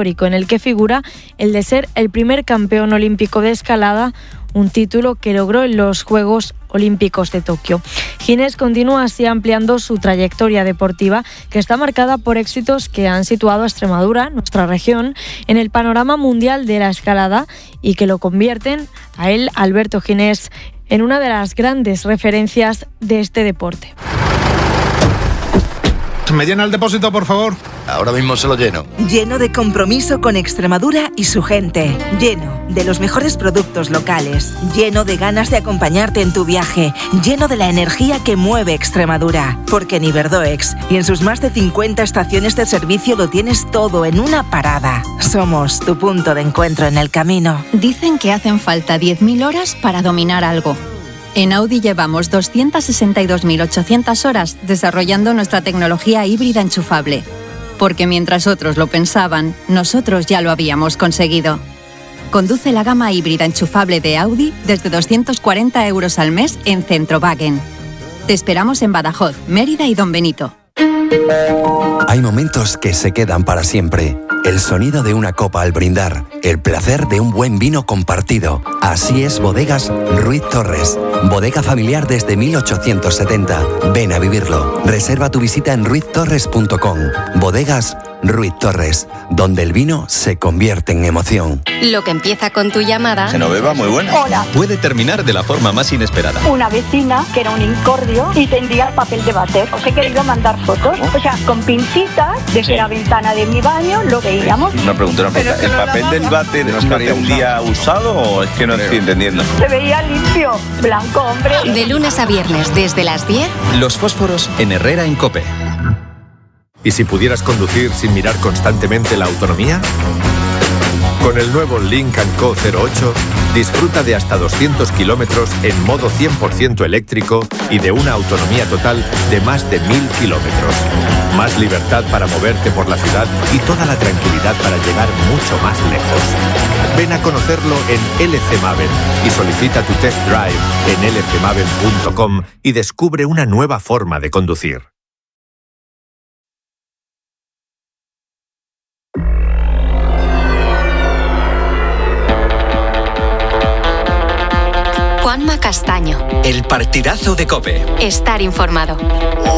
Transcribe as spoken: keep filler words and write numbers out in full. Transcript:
histórico en el que figura el de ser el primer campeón olímpico de escalada, un título que logró en los Juegos Olímpicos de Tokio. Ginés continúa así ampliando su trayectoria deportiva, que está marcada por éxitos que han situado a Extremadura, nuestra región, en el panorama mundial de la escalada y que lo convierten a él, Alberto Ginés, en una de las grandes referencias de este deporte. ¿Me llena el depósito, por favor? Ahora mismo se lo lleno. Lleno de compromiso con Extremadura y su gente. Lleno de los mejores productos locales. Lleno de ganas de acompañarte en tu viaje. Lleno de la energía que mueve Extremadura. Porque en Iberdoex y en sus más de cincuenta estaciones de servicio lo tienes todo en una parada. Somos tu punto de encuentro en el camino. Dicen que hacen falta diez mil horas para dominar algo. En Audi llevamos doscientas sesenta y dos mil ochocientas horas desarrollando nuestra tecnología híbrida enchufable. Porque mientras otros lo pensaban, nosotros ya lo habíamos conseguido. Conduce la gama híbrida enchufable de Audi desde doscientos cuarenta euros al mes en Centrowagen. Te esperamos en Badajoz, Mérida y Don Benito. Hay momentos que se quedan para siempre. El sonido de una copa al brindar, el placer de un buen vino compartido. Así es Bodegas Ruiz Torres. Bodega familiar desde mil ochocientos setenta. Ven a vivirlo. Reserva tu visita en ruiz torres punto com. Bodegas Ruiz Torres, donde el vino se convierte en emoción. Lo que empieza con tu llamada... Genoveva, muy buena. Hola. Puede terminar de la forma más inesperada. Una vecina que era un incordio y tendría papel de váter. Os he querido mandar fotos. O sea, con pincitas, desde sí. la ventana de mi baño lo veíamos. Una pregunta, una pregunta. ¿El papel del váter no tendría usado o es que no estoy entendiendo? Se veía limpio, blanco, hombre. De lunes a viernes, desde las diez. Los fósforos en Herrera en COPE. ¿Y si pudieras conducir sin mirar constantemente la autonomía? Con el nuevo Lynk and Co cero ocho, disfruta de hasta doscientos kilómetros en modo cien por ciento eléctrico y de una autonomía total de más de mil kilómetros. Más libertad para moverte por la ciudad y toda la tranquilidad para llegar mucho más lejos. Ven a conocerlo en L C Maven y solicita tu test drive en l c maven punto com y descubre una nueva forma de conducir. Juanma Castaño. El partidazo de COPE. Estar informado.